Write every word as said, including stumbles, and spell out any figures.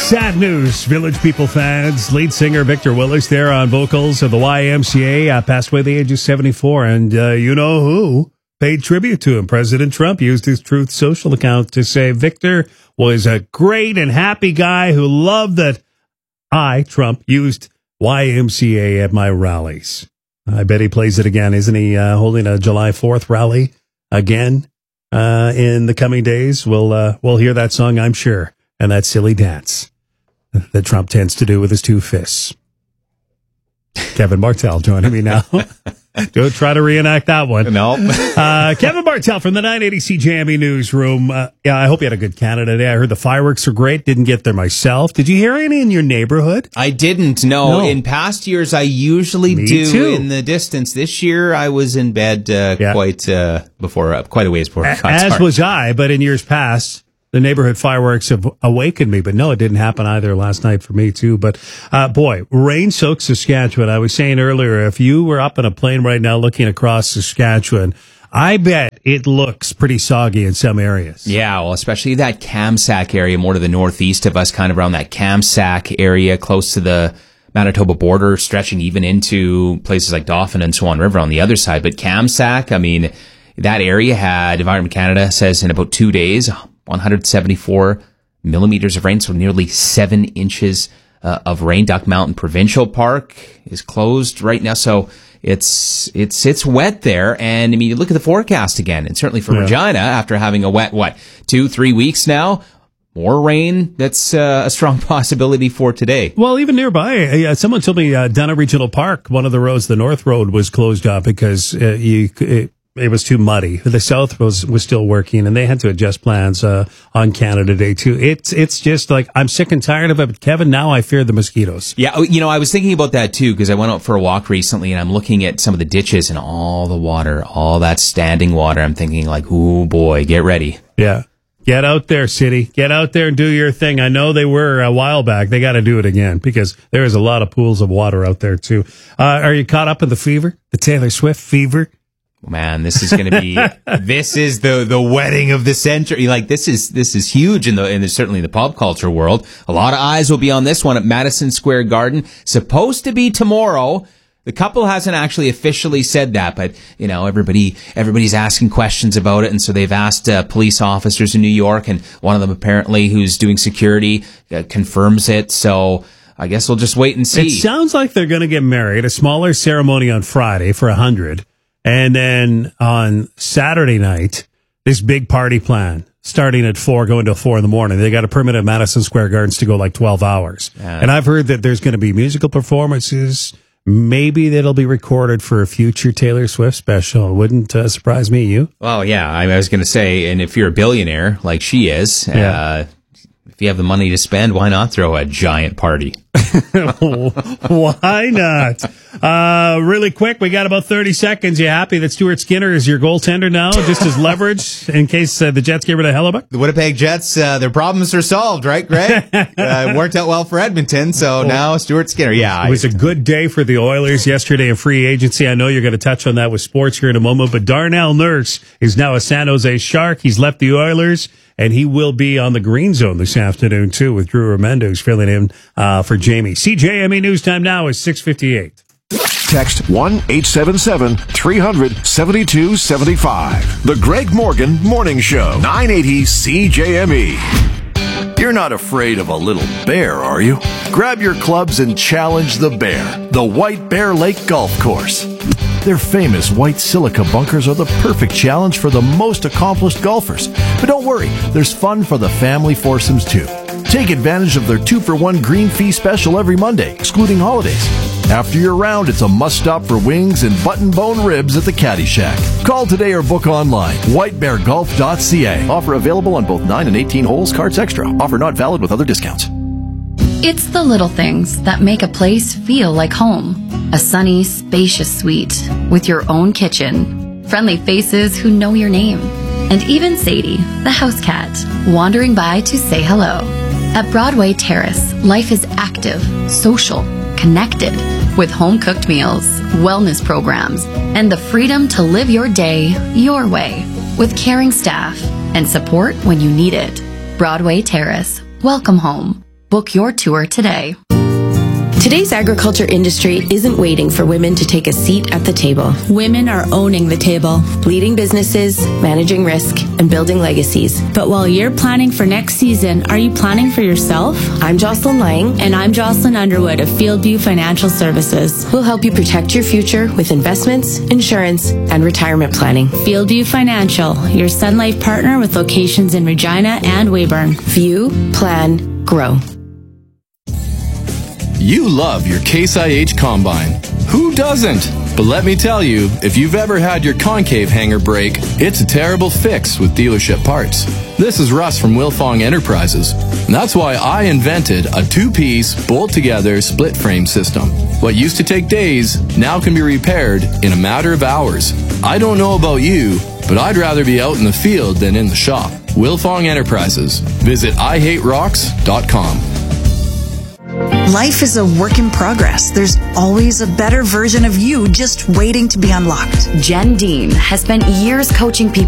Sad news, Village People fans. Lead singer Victor Willis there on vocals of the Y M C A uh, passed away at the age of seventy-four. And uh, you know who paid tribute to him? President Trump used his Truth Social account to say Victor was a great and happy guy who loved that I, Trump, used Y M C A at my rallies. I bet he plays it again. Isn't he uh, holding a July fourth rally again uh, in the coming days? We'll, uh, we'll hear that song, I'm sure, and that silly dance that Trump tends to do with his two fists. Kevin Bartel joining me now. Don't try to reenact that one. No. uh, Kevin Bartel from the nine eighty C J M E newsroom. Uh, yeah, I hope you had a good Canada Day. I heard the fireworks were great. Didn't get there myself. Did you hear any in your neighborhood? I didn't. No. No. In past years, I usually Me do too. in the distance. This year, I was in bed uh, Yeah. quite uh, before, uh, quite a ways before. it got As dark. was I, but in years past, the neighborhood fireworks have awakened me. But no, it didn't happen either last night for me, too. But, uh, boy, rain-soaked Saskatchewan. I was saying earlier, if you were up in a plane right now looking across Saskatchewan, I bet it looks pretty soggy in some areas. Yeah, well, especially that Kamsack area, more to the northeast of us, kind of around that Kamsack area, close to the Manitoba border, stretching even into places like Dauphin and Swan River on the other side. But Kamsack, I mean, that area had, Environment Canada says, in about two days, one hundred seventy-four millimeters of rain, so nearly seven inches uh, of rain. Duck Mountain Provincial Park is closed right now, so it's it's it's wet there. And I mean, you look at the forecast again, and certainly for Yeah. Regina, after having a wet what two three weeks now, more rain. That's uh, a strong possibility for today. Well, even nearby, uh, someone told me uh, Donna Regional Park, one of the roads, the North Road, was closed off because uh, you. It, It was too muddy. The South was, was still working, and they had to adjust plans uh, on Canada Day, too. It's it's just like, I'm sick and tired of it. But Kevin, now I fear the mosquitoes. Yeah, you know, I was thinking about that too, because I went out for a walk recently and I'm looking at some of the ditches and all the water, all that standing water. I'm thinking like, oh boy, get ready. Yeah. Get out there, city. Get out there and do your thing. I know they were a while back. They got to do it again because there is a lot of pools of water out there, too. Uh, are you caught up in the fever? The Taylor Swift fever? Man, this is going to be, this is the, the wedding of the century. Like this is, this is huge in the, in the, certainly the pop culture world. A lot of eyes will be on this one at Madison Square Garden. Supposed to be tomorrow. The couple hasn't actually officially said that, but you know, everybody, everybody's asking questions about it. And so they've asked uh, police officers in New York, and one of them apparently who's doing security uh, confirms it. So I guess we'll just wait and see. It sounds like they're going to get married. A smaller ceremony on Friday for a hundred. And then on Saturday night, this big party plan starting at four, going till four in the morning. They got a permit at Madison Square Gardens to go like twelve hours. Yeah. And I've heard that there's going to be musical performances. Maybe that'll be recorded for a future Taylor Swift special. Wouldn't uh, surprise me, you? Well, yeah, I was going to say, and if you're a billionaire like she is, Yeah. uh, if you have the money to spend, why not throw a giant party? Why not? Uh, really quick, we got about thirty seconds. You happy that Stuart Skinner is your goaltender now, just as leverage in case uh, the Jets get rid of Hellebuck? The Winnipeg Jets, uh, their problems are solved, right, Greg? uh, it worked out well for Edmonton, so now Stuart Skinner. Yeah, It was a good day for the Oilers yesterday in free agency. I know you're going to touch on that with sports here in a moment, but Darnell Nurse is now a San Jose Shark. He's left the Oilers, and he will be on the green zone this afternoon, too, with Drew Remendo, who's filling in uh, for Jamie. C J M E News Time now is six fifty-eight. Text one eight seven seven, three hundred, seventy-two seventy-five. The Greg Morgan Morning Show. nine eighty C J M E. You're not afraid of a little bear, are you? Grab your clubs and challenge the bear. The White Bear Lake Golf Course. Their famous white silica bunkers are the perfect challenge for the most accomplished golfers. But don't worry, there's fun for the family foursomes too. Take advantage of their two for one green fee special every Monday, excluding holidays. After your round, it's a must-stop for wings and button-bone ribs at the Caddy Shack. Call today or book online. white bear golf dot c a. Offer available on both nine and eighteen holes, cards extra. Offer not valid with other discounts. It's the little things that make a place feel like home. A sunny, spacious suite with your own kitchen. Friendly faces who know your name. And even Sadie, the house cat, wandering by to say hello. At Broadway Terrace, life is active, social, connected, with home-cooked meals, wellness programs, and the freedom to live your day your way, with caring staff and support when you need it. Broadway Terrace. Welcome home. Book your tour today. Today's agriculture industry isn't waiting for women to take a seat at the table. Women are owning the table, leading businesses, managing risk, and building legacies. But while you're planning for next season, are you planning for yourself? I'm Jocelyn Lang. And I'm Jocelyn Underwood of Fieldview Financial Services. We'll help you protect your future with investments, insurance, and retirement planning. Fieldview Financial, your Sun Life partner with locations in Regina and Weyburn. View, plan, grow. You love your Case I H Combine. Who doesn't? But let me tell you, if you've ever had your concave hanger break, it's a terrible fix with dealership parts. This is Russ from Wilfong Enterprises. And that's why I invented a two-piece, bolt-together, split-frame system. What used to take days now can be repaired in a matter of hours. I don't know about you, but I'd rather be out in the field than in the shop. Wilfong Enterprises. Visit I hate rocks dot com. Life is a work in progress. There's always a better version of you just waiting to be unlocked. Jen Dean has spent years coaching people